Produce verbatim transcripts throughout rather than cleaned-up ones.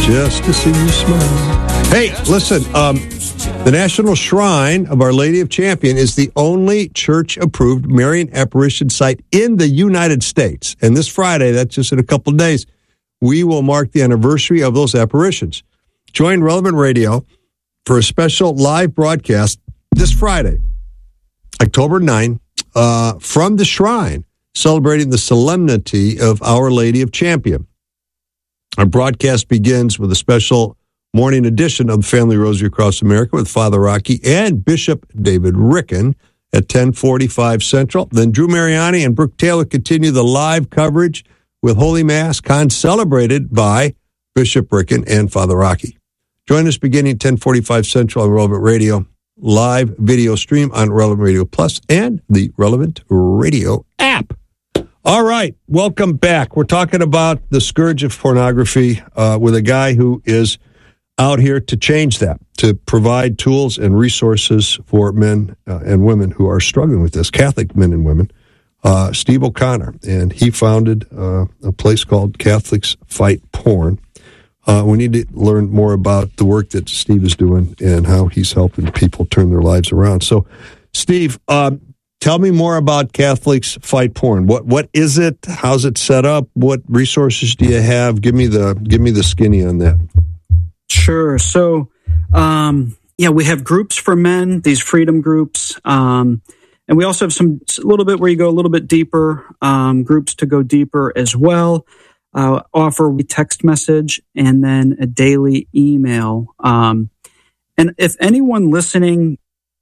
just to see you smile. Hey, listen, um, the National Shrine of Our Lady of Champion is the only church-approved Marian apparition site in the United States. And this Friday, that's just in a couple of days, we will mark the anniversary of those apparitions. Join Relevant Radio for a special live broadcast this Friday, October ninth, uh, from the shrine, celebrating the solemnity of Our Lady of Champion. Our broadcast begins with a special morning edition of the Family Rosary Across America with Father Rocky and Bishop David Ricken at ten forty-five Central. Then Drew Mariani and Brooke Taylor continue the live coverage with Holy Mass con-celebrated by Bishop Ricken and Father Rocky. Join us beginning at ten forty-five Central on Relevant Radio, live video stream on Relevant Radio Plus and the Relevant Radio app. All right, welcome back. We're talking about the scourge of pornography uh, with a guy who is out here to change that, to provide tools and resources for men uh, and women who are struggling with this, Catholic men and women, uh, Steve O'Connor. And he founded uh, a place called Catholics Fight Porn. Uh, we need to learn more about the work that Steve is doing and how he's helping people turn their lives around. So, Steve, um, tell me more about Catholics Fight Porn. What what is it? How's it set up? What resources do you have? Give me the give me the skinny on that. Sure. So, um, yeah, we have groups for men, these freedom groups, um, and we also have some a little bit where you go a little bit deeper, um, groups to go deeper as well. Uh, offer a text message and then a daily email. Um, and if anyone listening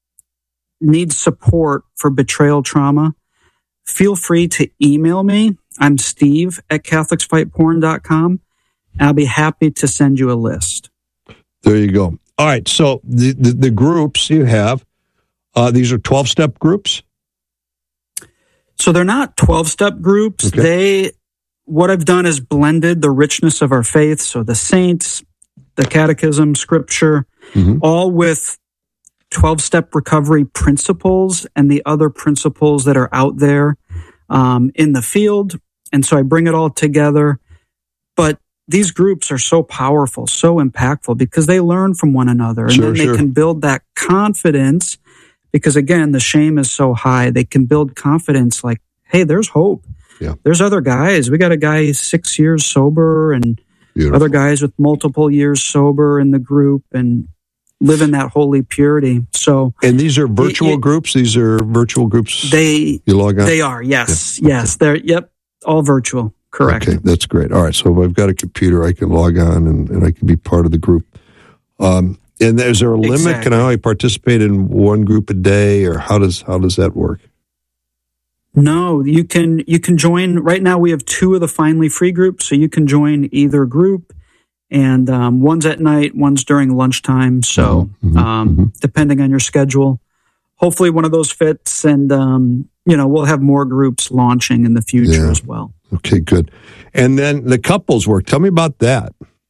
needs support for betrayal trauma, feel free to email me. I'm Steve at Catholics Fight Porn dot com. I'll be happy to send you a list. There you go. All right. So the, the, the groups you have, uh, these are twelve-step groups? So they're not twelve-step groups. Okay. They, what I've done is blended the richness of our faith. So the saints, the catechism, scripture, mm-hmm. all with twelve-step recovery principles and the other principles that are out there um, in the field. And so I bring it all together. But these groups are so powerful, so impactful because they learn from one another. And sure, then they sure. can build that confidence because, again, the shame is so high. They can build confidence like, hey, there's hope. Yeah. There's other guys. We got a guy six years sober and Beautiful. Other guys with multiple years sober in the group and live in that holy purity. So, and these are virtual it, it, groups. These are virtual groups. They you log on. They are. Yes. Yeah. Yes. They're. Yep. All virtual. Correct. Okay, that's great. All right. So if I've got a computer, I can log on and, and I can be part of the group. Um, and is there a limit? Exactly. Can I only participate in one group a day, or how does how does that work? No, you can you can join. Right now, we have two of the Finally Free groups, so you can join either group. And um, one's at night, one's during lunchtime. So mm-hmm, um, mm-hmm. depending on your schedule, hopefully one of those fits. And um, you know, we'll have more groups launching in the future yeah. as well. Okay, good. And then the couples work. Tell me about that.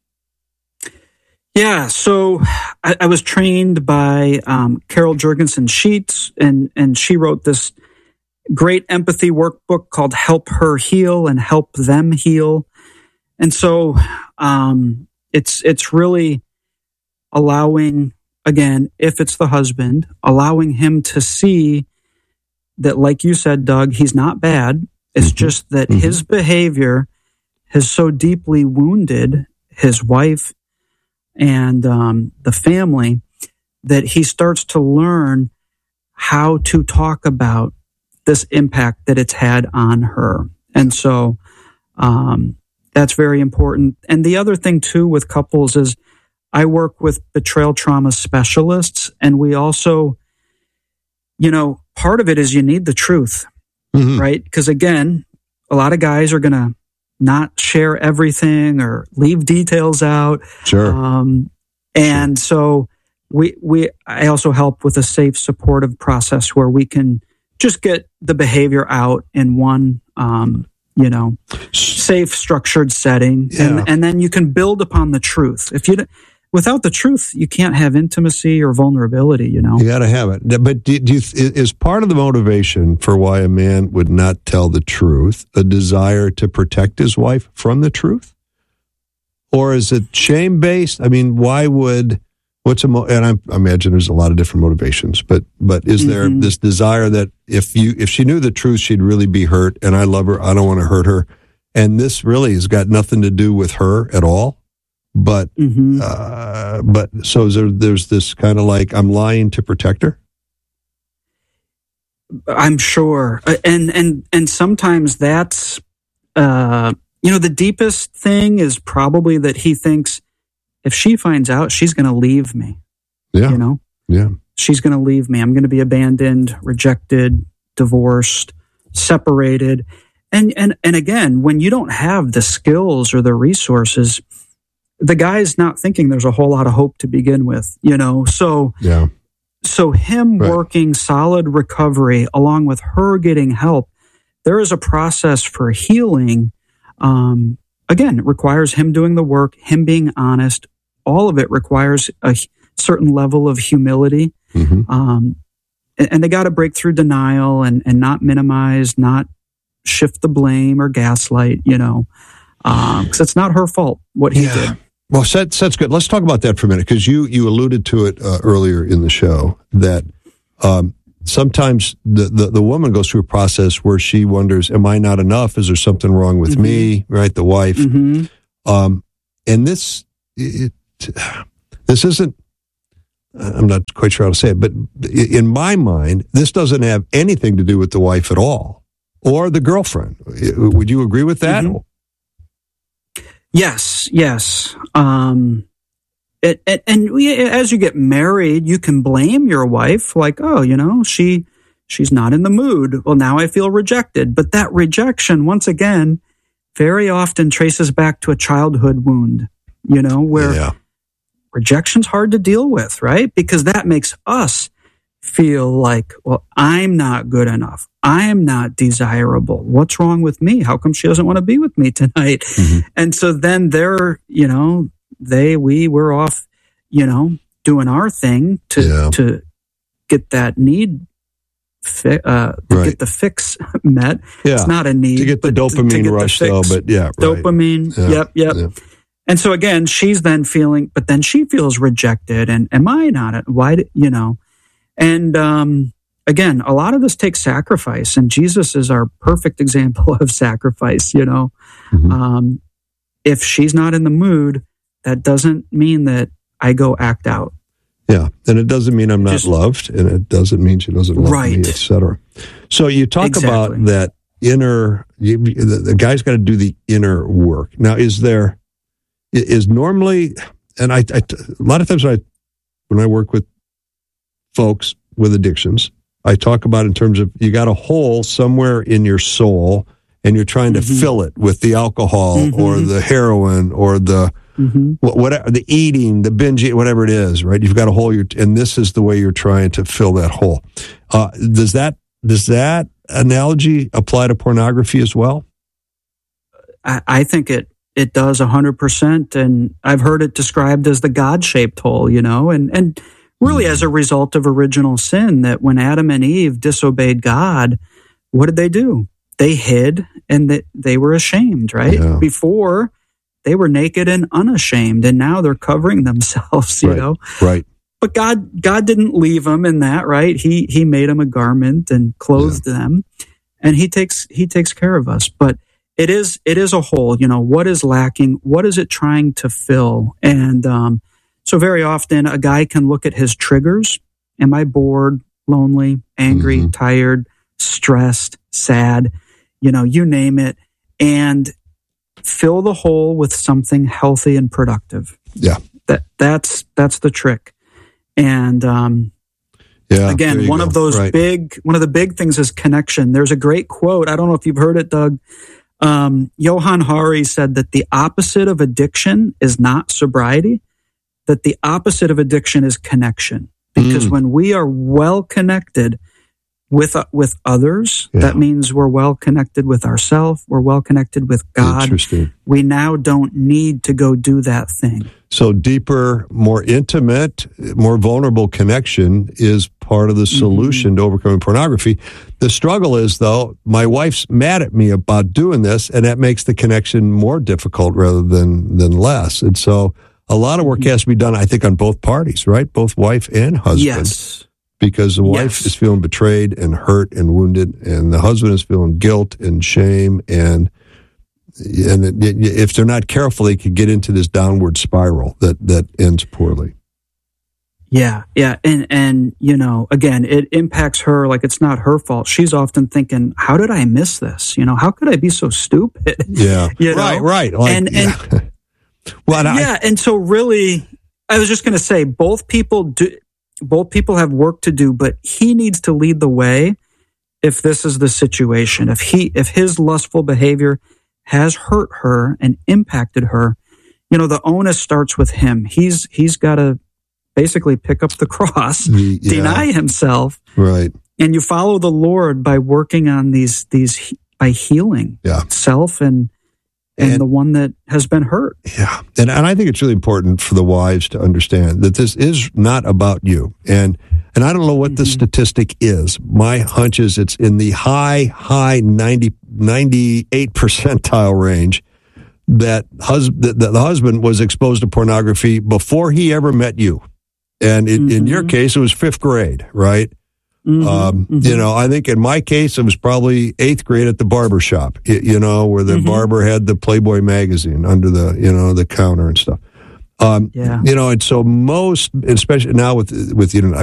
Yeah, so I, I was trained by um, Carol Jurgensen Sheets, and and she wrote this great empathy workbook called Help Her Heal and Help Them Heal. And so um, it's it's really allowing, again, if it's the husband, allowing him to see that, like you said, Doug, he's not bad. It's mm-hmm. just that mm-hmm. his behavior has so deeply wounded his wife and um, the family that he starts to learn how to talk about this impact that it's had on her. And so um, that's very important. And the other thing, too, with couples is I work with betrayal trauma specialists, and we also, you know, part of it is you need the truth. Mm-hmm. Right? Because again, a lot of guys are going to not share everything or leave details out. Sure. Um, and sure. so we we I also help with a safe, supportive process where we can just get the behavior out in one, um, you know, safe, structured setting, yeah. and and then you can build upon the truth. If you Without the truth, you can't have intimacy or vulnerability, you know? You got to have it. But do, do you, is part of the motivation for why a man would not tell the truth a desire to protect his wife from the truth? or is it shame based? I mean, why would what's a mo- and I, I imagine there's a lot of different motivations, but but is mm-hmm. there this desire that if you if she knew the truth, she'd really be hurt, and I love her, I don't want to hurt her, and this really has got nothing to do with her at all. But mm-hmm. uh, but so is there, there's this kind of like I'm lying to protect her. I'm sure, and and and sometimes that's uh, you know the deepest thing is probably that he thinks if she finds out, she's going to leave me. Yeah, you know, yeah, she's going to leave me. I'm going to be abandoned, rejected, divorced, separated, and and and again, when you don't have the skills or the resources, the guy's not thinking there's a whole lot of hope to begin with. You know, so yeah. So him right. working solid recovery along with her getting help, there is a process for healing. Um, again, it requires him doing the work, him being honest. All of it requires a certain level of humility. Mm-hmm. Um, and, and they got to break through denial and, and not minimize, not shift the blame or gaslight, you know, because um, it's not her fault what he yeah. did. Well, that's, that's good. Let's talk about that for a minute, because you, you alluded to it uh, earlier in the show that um, sometimes the, the, the woman goes through a process where she wonders, am I not enough? Is there something wrong with mm-hmm. me? Right? The wife. Mm-hmm. Um, and this, it, this isn't, I'm not quite sure how to say it, but in my mind, this doesn't have anything to do with the wife at all or the girlfriend. Would you agree with that? Mm-hmm. Yes, yes. Um, it, it, and we, as you get married, you can blame your wife, like, oh, you know, she she's not in the mood. Well, now I feel rejected. But that rejection, once again, very often traces back to a childhood wound, you know, where yeah. rejection's hard to deal with, right? Because that makes us feel like, well, I'm not good enough. I am not desirable. What's wrong with me? How come she doesn't want to be with me tonight? Mm-hmm. And so then they're, you know, they, we were off, you know, doing our thing to, yeah. to get that need, fi- uh, to right. get the fix met. Yeah. It's not a need. To get the dopamine to, to get rush though, but yeah. Right. Dopamine. Yeah. Yep. Yep. Yeah. And so again, she's then feeling, but then she feels rejected. And am I not? Why, do, you know, and, um, again, a lot of this takes sacrifice, and Jesus is our perfect example of sacrifice, you know. Mm-hmm. Um, if she's not in the mood, that doesn't mean that I go act out. Yeah, and it doesn't mean I'm not Just, loved, and it doesn't mean she doesn't love right. me, et cetera. So you talk exactly. about that inner, you, the, the guy's got to do the inner work. Now, is there, is normally, and I, I a lot of times when I, when I work with folks with addictions, I talk about in terms of you got a hole somewhere in your soul and you're trying to mm-hmm. fill it with the alcohol mm-hmm. or the heroin or the mm-hmm. whatever, the eating, the binge, whatever it is, right? You've got a hole, you're, and this is the way you're trying to fill that hole. Uh, does that does that analogy apply to pornography as well? I, I think it it does one hundred percent, and I've heard it described as the God-shaped hole, you know, and and. Really, as a result of original sin, that when Adam and Eve disobeyed God, what did they do? They hid and they, they were ashamed, right? Yeah. Before, they were naked and unashamed, and now they're covering themselves, you right. know? Right. But God God didn't leave them in that, right? He He made them a garment and clothed yeah. them, and He takes He takes care of us. But it is it is a hole, you know, what is lacking? What is it trying to fill? And, um, So very often a guy can look at his triggers. Am I bored, lonely, angry, mm-hmm. tired, stressed, sad, you know, you name it, and fill the hole with something healthy and productive. Yeah. That that's that's the trick. And um yeah, again, one go. of those right. big one of the big things is connection. There's a great quote. I don't know if you've heard it, Doug. Um, Johann Hari said that the opposite of addiction is not sobriety. That the opposite of addiction is connection. Because mm. when we are well connected, with uh, with others. Yeah. That means we're well connected with ourselves. We're well connected with God. Interesting. We now don't need to go do that thing. So deeper, more intimate, more vulnerable connection is part of the solution mm-hmm. to overcoming pornography. The struggle is, though, my wife's mad at me about doing this, and that makes the connection more difficult rather than, than less. And so a lot of work mm-hmm. has to be done, I think, on both parties, right? Both wife and husband. Yes. Because the wife yes. is feeling betrayed and hurt and wounded, and the husband is feeling guilt and shame, and and it, it, if they're not careful, they could get into this downward spiral that, that ends poorly. Yeah, yeah, and and you know, again, it impacts her like it's not her fault. She's often thinking, "How did I miss this? You know, how could I be so stupid?" Yeah, you know? right, right. Like, and yeah. and well, and yeah, I, and so really, I was just going to say, both people do. Both people have work to do, but he needs to lead the way if this is the situation. If he, if his lustful behavior has hurt her and impacted her, you know, the onus starts with him. He's he's got to basically pick up the cross, yeah. deny himself, right? And you follow the Lord by working on these these by healing yeah. self and. And, and the one that has been hurt. Yeah. And, and I think it's really important for the wives to understand that this is not about you. And and I don't know what mm-hmm. the statistic is. My hunch is it's in the high, high ninety, ninety-eight percentile range that, hus- that the husband was exposed to pornography before he ever met you. And it, mm-hmm. in your case, it was fifth grade, right? Mm-hmm, um, mm-hmm. You know, I think in my case, it was probably eighth grade at the barber shop, you, you know, where the mm-hmm. barber had the Playboy magazine under the, you know, the counter and stuff. Um, yeah. You know, and so most, especially now with, with, you know,